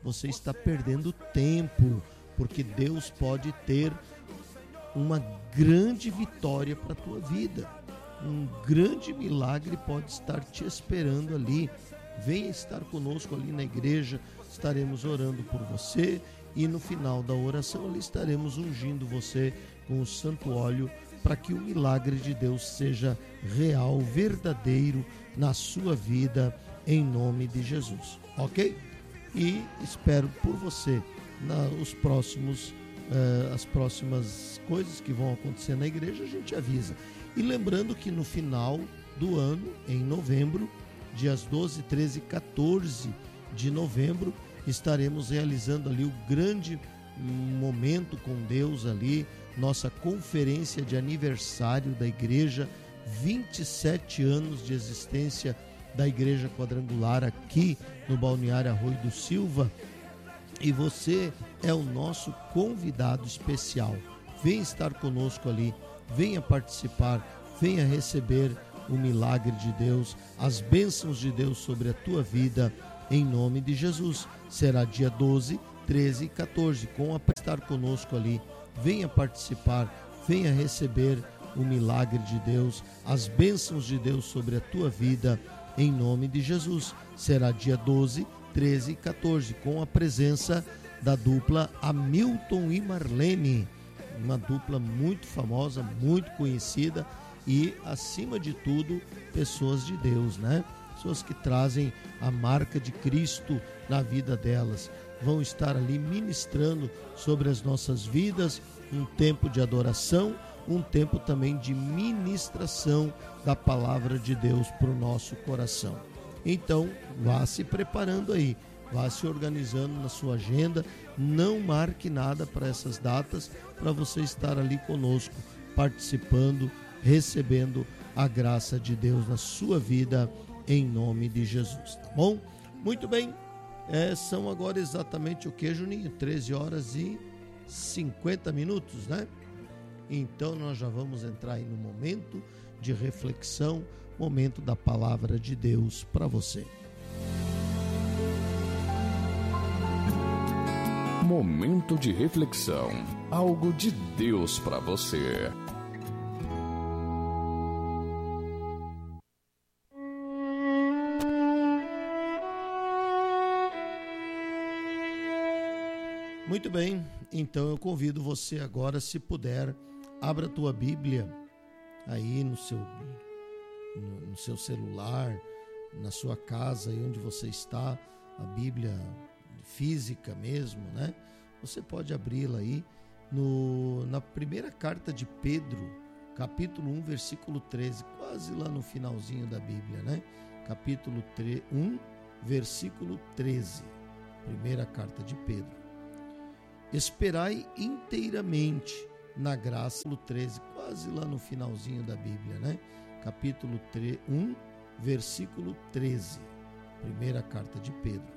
você está perdendo tempo, porque Deus pode ter uma grande vitória para a tua vida. Um grande milagre pode estar te esperando ali. Venha estar conosco ali na igreja, estaremos orando por você e no final da oração ali estaremos ungindo você com o santo óleo para que o milagre de Deus seja real, verdadeiro na sua vida, em nome de Jesus, ok? E espero por você as próximas coisas que vão acontecer na igreja, a gente avisa. E lembrando que no final do ano, em novembro, dias 12, 13 e 14 de novembro, estaremos realizando ali o grande momento com Deus ali, nossa conferência de aniversário da igreja, 27 anos de existência da Igreja Quadrangular aqui no Balneário Arroio do Silva, e você é o nosso convidado especial. Venha estar conosco ali, venha participar, venha receber o milagre de Deus, as bênçãos de Deus sobre a tua vida, em nome de Jesus. Será dia 12, 13 e 14, estar conosco ali, venha participar, venha receber o milagre de Deus, as bênçãos de Deus sobre a tua vida, em nome de Jesus. Será dia 12, 13 e 14, com a presença da dupla Hamilton e Marlene, uma dupla muito famosa, muito conhecida e, acima de tudo, pessoas de Deus, né? Pessoas que trazem a marca de Cristo na vida delas. Vão estar ali ministrando sobre as nossas vidas, um tempo de adoração, um tempo também de ministração da palavra de Deus para o nosso coração. Então, vá se preparando aí, vá se organizando na sua agenda, não marque nada para essas datas, para você estar ali conosco, participando, recebendo a graça de Deus na sua vida, em nome de Jesus, tá bom? Muito bem, são agora exatamente o que, Juninho? 13 horas e 50 minutos, né? Então nós já vamos entrar aí no momento de reflexão, momento da palavra de Deus para você. Momento de reflexão, algo de Deus para você. Muito bem, então eu convido você agora, se puder, abra a tua Bíblia aí no seu celular, na sua casa, aí onde você está, a Bíblia física mesmo, né? Você pode abri-la aí na primeira carta de Pedro, capítulo 1, versículo 13, quase lá no finalzinho da Bíblia, né? Capítulo 1, versículo 13, primeira carta de Pedro. Esperai inteiramente na graça, capítulo 13, quase lá no finalzinho da Bíblia, né? Capítulo 1, versículo 13, primeira carta de Pedro.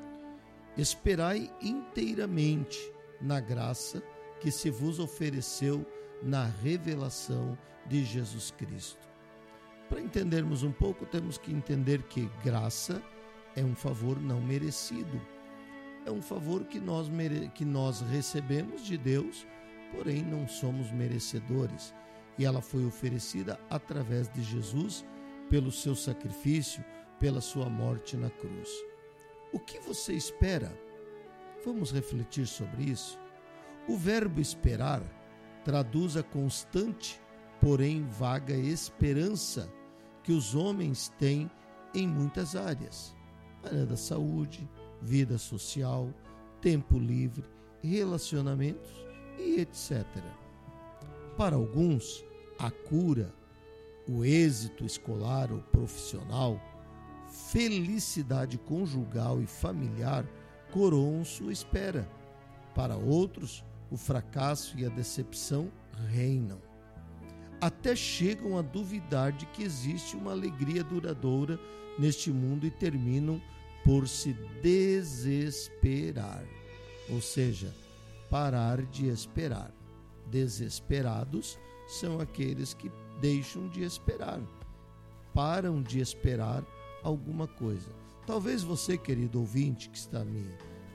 Esperai inteiramente na graça que se vos ofereceu na revelação de Jesus Cristo. Para entendermos um pouco, temos que entender que graça é um favor não merecido. É um favor que nós recebemos de Deus, porém não somos merecedores. E ela foi oferecida através de Jesus, pelo seu sacrifício, pela sua morte na cruz. O que você espera? Vamos refletir sobre isso? O verbo esperar traduz a constante, porém vaga esperança que os homens têm em muitas áreas. Área da saúde, vida social, tempo livre, relacionamentos e etc. Para alguns, a cura, o êxito escolar ou profissional, felicidade conjugal e familiar coroam sua espera. Para outros, o fracasso e a decepção reinam. Até chegam a duvidar de que existe uma alegria duradoura neste mundo e terminam por se desesperar, ou seja, parar de esperar. Desesperados são aqueles que deixam de esperar, param de esperar alguma coisa. Talvez você, querido ouvinte, que está me